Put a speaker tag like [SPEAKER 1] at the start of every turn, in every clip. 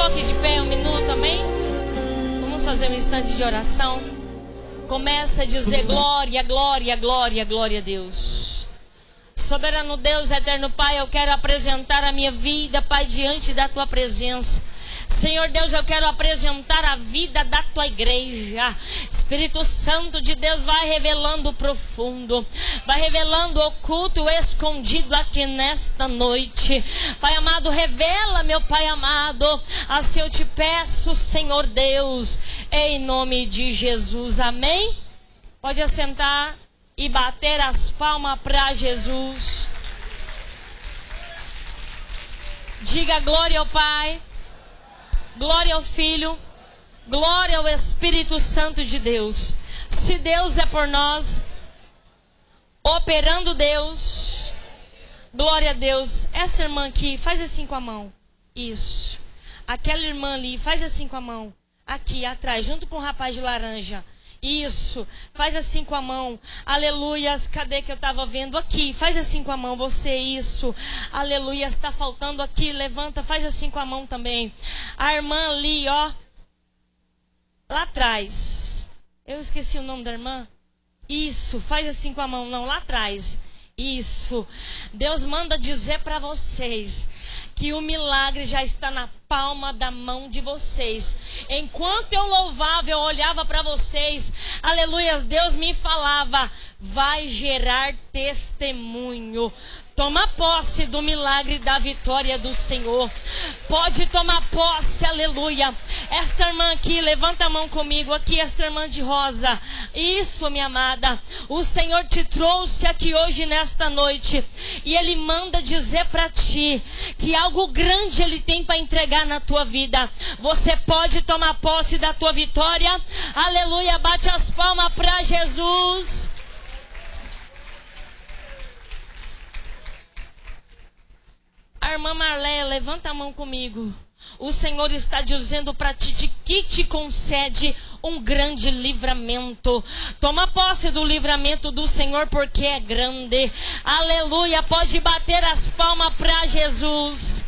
[SPEAKER 1] coloque de pé um minuto, amém? Vamos fazer um instante de oração. Começa a dizer glória, glória, glória, glória a Deus. Soberano Deus, eterno Pai, eu quero apresentar a minha vida, Pai, diante da Tua presença. Senhor Deus, eu quero apresentar a vida da Tua igreja. Espírito Santo de Deus, vai revelando o profundo, vai revelando o oculto, o escondido aqui nesta noite. Pai amado, revela, meu Pai amado, assim eu te peço, Senhor Deus, em nome de Jesus, amém? Pode assentar e bater as palmas para Jesus. Diga glória ao Pai, glória ao Filho, glória ao Espírito Santo de Deus. Se Deus é por nós, operando Deus, glória a Deus. Essa irmã aqui, faz assim com a mão. Isso. Aquela irmã ali, faz assim com a mão. Aqui atrás, junto com o rapaz de laranja. Isso, faz assim com a mão. Aleluias, cadê que eu estava vendo? Aqui, faz assim com a mão, você, isso. Aleluias, está faltando aqui, levanta, faz assim com a mão também. A irmã ali, ó, lá atrás. Eu esqueci o nome da irmã. Isso, faz assim com a mão, não, lá atrás. Isso. Deus manda dizer para vocês que o milagre já está na palma da mão de vocês. Enquanto eu louvava, eu olhava para vocês, aleluias, Deus me falava, vai gerar testemunho. Toma posse do milagre da vitória do Senhor. Pode tomar posse, aleluia. Esta irmã aqui, levanta a mão comigo. Aqui, esta irmã de rosa. Isso, minha amada. O Senhor te trouxe aqui hoje, nesta noite. E Ele manda dizer para ti que algo grande Ele tem para entregar na tua vida. Você pode tomar posse da tua vitória. Aleluia. Bate as palmas para Jesus. A irmã Marléia, levanta a mão comigo. O Senhor está dizendo para ti que te concede um grande livramento. Toma posse do livramento do Senhor, porque é grande. Aleluia, pode bater as palmas para Jesus.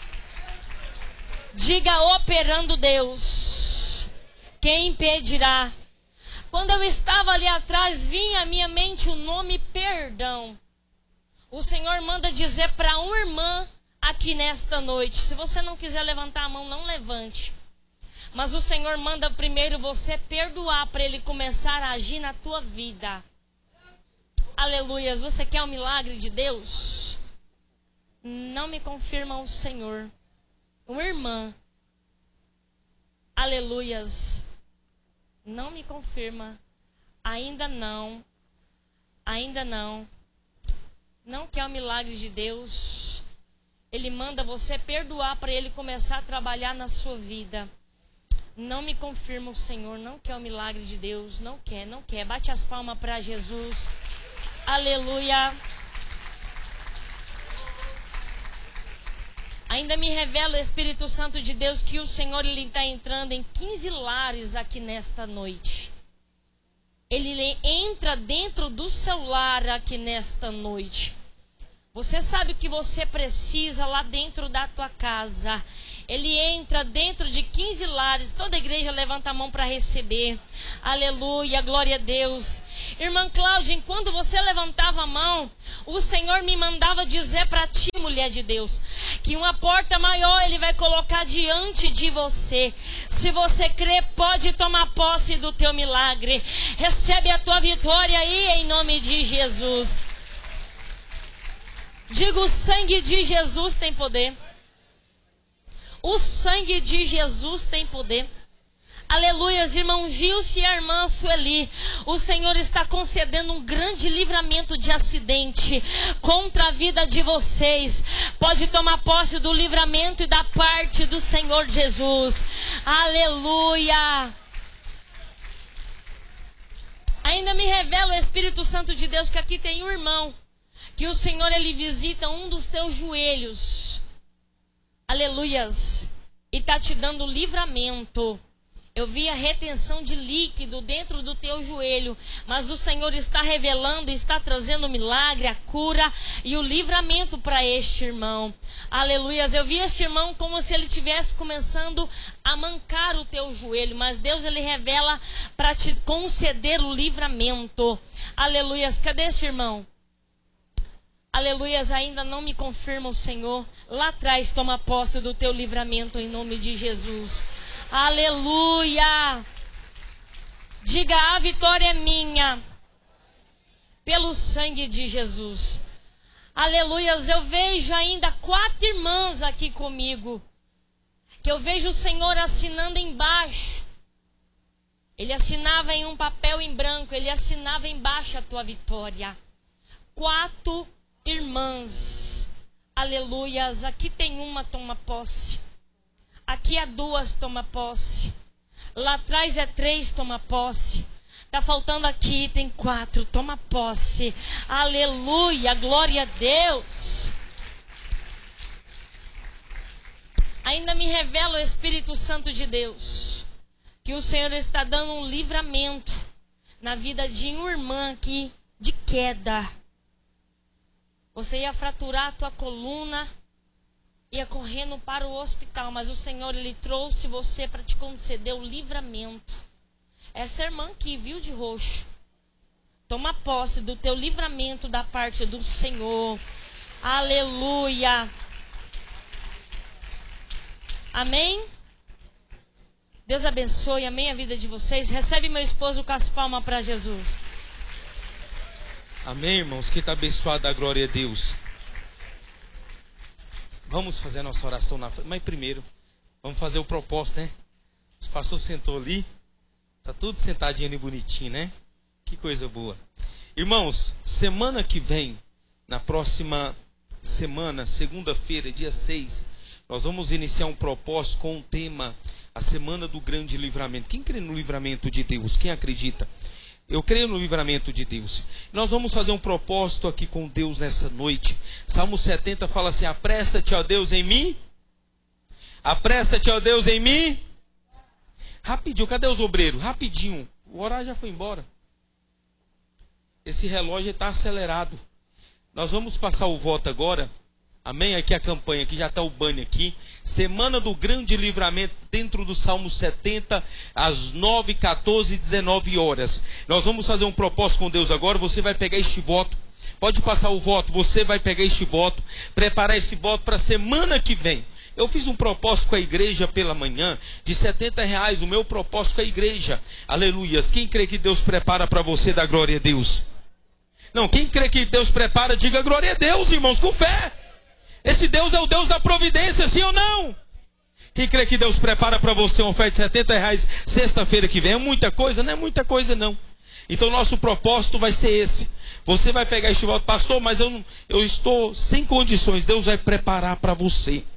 [SPEAKER 1] Diga, operando Deus. Quem impedirá? Quando eu estava ali atrás, vinha à minha mente o nome perdão. O Senhor manda dizer para uma irmã aqui nesta noite. Se você não quiser levantar a mão, não levante. Mas o Senhor manda primeiro você perdoar para Ele começar a agir na tua vida. Aleluias. Você quer um milagre de Deus? Não me confirma o Senhor. Uma irmã. Aleluias. Não me confirma. Ainda não. Ainda não. Não quer o milagre de Deus. Ele manda você perdoar para Ele começar a trabalhar na sua vida. Não me confirma o Senhor, não quer o milagre de Deus, não quer, não quer. Bate as palmas para Jesus. Aleluia. Ainda me revela o Espírito Santo de Deus que o Senhor Ele está entrando em 15 lares aqui nesta noite. Ele entra dentro do seu lar aqui nesta noite. Você sabe o que você precisa lá dentro da tua casa. Ele entra dentro de 15 lares. Toda a igreja levanta a mão para receber. Aleluia, glória a Deus. Irmã Cláudia, enquanto você levantava a mão, o Senhor me mandava dizer para ti, mulher de Deus, que uma porta maior Ele vai colocar diante de você. Se você crê, pode tomar posse do teu milagre. Recebe a tua vitória aí em nome de Jesus. Diga, o sangue de Jesus tem poder. O sangue de Jesus tem poder. Aleluias, irmão Gilson e a irmã Sueli. O Senhor está concedendo um grande livramento de acidente contra a vida de vocês. Pode tomar posse do livramento e da parte do Senhor Jesus. Aleluia. Ainda me revela o Espírito Santo de Deus que aqui tem um irmão, que o Senhor Ele visita um dos teus joelhos. Aleluias. E está te dando livramento. Eu vi a retenção de líquido dentro do teu joelho. Mas o Senhor está revelando, está trazendo o milagre, a cura e o livramento para este irmão. Aleluias. Eu vi este irmão como se ele estivesse começando a mancar o teu joelho. Mas Deus, ele revela para te conceder o livramento. Aleluias. Cadê este irmão? Aleluias, ainda não me confirma o Senhor. Lá atrás, toma posse do teu livramento em nome de Jesus. Aleluia. Diga: a vitória é minha, pelo sangue de Jesus. Aleluias, eu vejo ainda 4 irmãs aqui comigo, que eu vejo o Senhor assinando embaixo. Ele assinava em um papel em branco, ele assinava embaixo a tua vitória. 4 irmãs, aleluias. Aqui tem uma, toma posse. Aqui há 2, toma posse. Lá atrás é 3, toma posse. Está faltando aqui, tem 4, toma posse. Aleluia, glória a Deus. Ainda me revela o Espírito Santo de Deus, que o Senhor está dando um livramento na vida de uma irmã aqui, de queda. Você ia fraturar a tua coluna, ia correndo para o hospital, mas o Senhor, ele trouxe você para te conceder o livramento. Essa irmã aqui, viu, de roxo, toma posse do teu livramento da parte do Senhor. Aleluia. Amém? Deus abençoe, amém, a vida de vocês. Recebe meu esposo com as palmas para Jesus.
[SPEAKER 2] Amém, irmãos? Quem está abençoado, dá glória a Deus. Vamos fazer a nossa oração na frente. Mas primeiro, vamos fazer o propósito, né? O pastor sentou ali. Tá tudo sentadinho e bonitinho, né? Que coisa boa. Irmãos, semana que vem, na próxima semana, segunda-feira, dia 6, nós vamos iniciar um propósito com o tema a semana do grande livramento. Quem crê no livramento de Deus? Quem acredita? Eu creio no livramento de Deus. Nós vamos fazer um propósito aqui com Deus nessa noite. Salmo 70 fala assim: apressa-te, ó Deus, em mim. Apressa-te, ó Deus, em mim. Rapidinho, cadê os obreiros? Rapidinho, o horário já foi embora. Esse relógio está acelerado. Nós vamos passar o voto agora. Amém? Aqui a campanha, aqui já está o banner aqui. Semana do grande livramento, dentro do Salmo 70, às 9, 14 e 19 horas. Nós vamos fazer um propósito com Deus agora. Você vai pegar este voto. Pode passar o voto. Você vai pegar este voto. Preparar esse voto para a semana que vem. Eu fiz um propósito com a igreja pela manhã de R$70. O meu propósito com a igreja. Aleluias. Quem crê que Deus prepara para você, dá glória a Deus. Não, quem crê que Deus prepara, diga glória a Deus, irmãos, com fé. Esse Deus é o Deus da providência, sim ou não? Quem crê que Deus prepara para você uma oferta de R$70 sexta-feira que vem? É muita coisa? Não é muita coisa não. Então nosso propósito vai ser esse. Você vai pegar este voto, pastor, mas eu estou sem condições. Deus vai preparar para você.